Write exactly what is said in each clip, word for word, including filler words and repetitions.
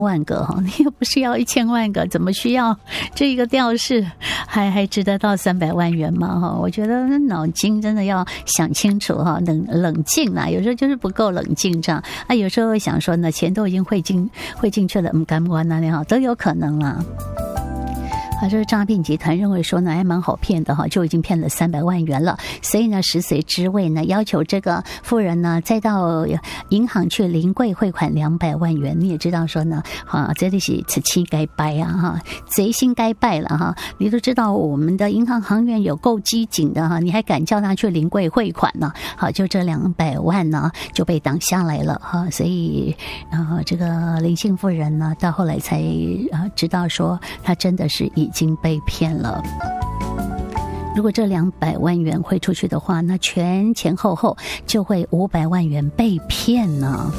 万个哈，你又不是要一千万个，怎么需要这个吊饰还还值得到三百万元吗？哈，我觉得脑筋真的要想清楚哈，冷冷静啦，有时候就是不够冷静这样啊，有时候会想说呢，钱都已经汇进汇进去了，嗯，干不完那里哈，都有可能啦。啊，这个诈骗集团认为说呢，还蛮好骗的哈，就已经骗了三百万元了。所以呢，食髓知味呢，要求这个富人呢，再到银行去临柜汇款两百万元。你也知道说呢，啊，这里是此期该败啊哈，贼心该败了哈。你都知道我们的银行行员有够机警的哈，你还敢叫他去临柜汇款呢？好，就这两百万呢就被挡下来了哈。所以，呃，这个林姓妇人呢，到后来才啊知道说，他真的是以。已经被骗了。如果这两百万元汇出去的话，那全前后后就会五百万元被骗呢。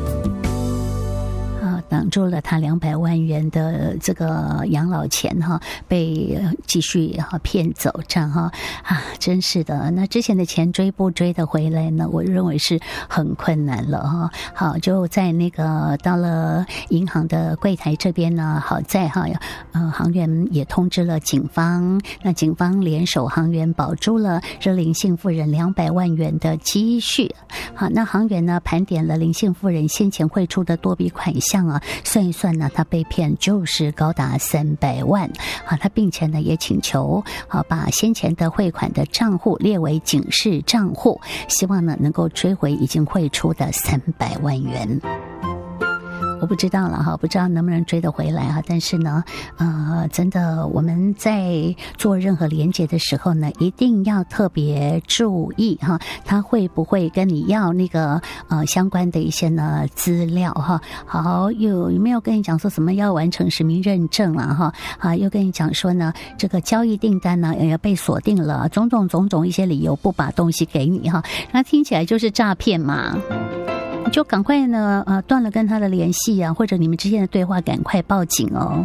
挡住了他两百万元的这个养老钱哈，被继续哈骗走这样哈啊，真是的。那之前的钱追不追得回来呢？我认为是很困难了哈。好，就在那个到了银行的柜台这边呢，好在哈呃行员也通知了警方，那警方联手行员保住了这林姓妇人两百万元的积蓄。好，那行员呢盘点了林姓妇人先前汇出的多笔款项啊。算一算呢，他被骗就是高达三百万啊！他并且呢也请求啊把先前的汇款的账户列为警示账户，希望呢能够追回已经汇出的三百万元。我不知道了哈，不知道能不能追得回来哈。但是呢，呃，真的我们在做任何连结的时候呢，一定要特别注意哈，他会不会跟你要那个呃相关的一些呢资料哈？好，有有没有跟你讲说什么要完成实名认证了哈？啊，又跟你讲说呢，这个交易订单呢也要被锁定了，种种种种一些理由不把东西给你哈，那听起来就是诈骗嘛。你就赶快呢，呃，断了跟他的联系啊，或者你们之间的对话，赶快报警哦。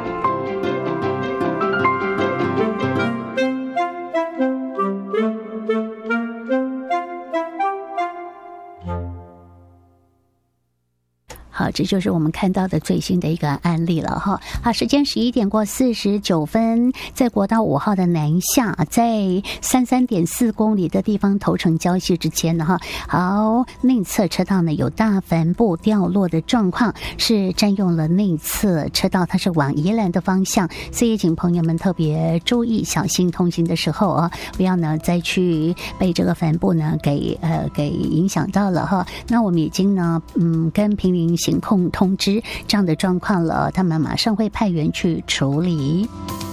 好，这就是我们看到的最新的一个案例了哈。好，时间十一点过四十九分，在国道五号的南下，在三三点四公里的地方头城交界之间呢哈。好，内侧车道呢有大帆布掉落的状况，是占用了内侧车道，它是往宜兰的方向，所以请朋友们特别注意，小心通行的时候啊，不要呢再去被这个帆布呢给呃给影响到了哈。那我们已经呢嗯跟坪林行控通知这样的状况了，他们马上会派员去处理。